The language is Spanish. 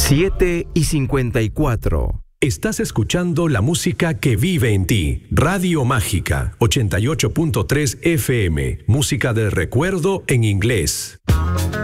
7:54. Estás escuchando la música que vive en ti. Radio Mágica, 88.3 FM. Música del recuerdo en inglés.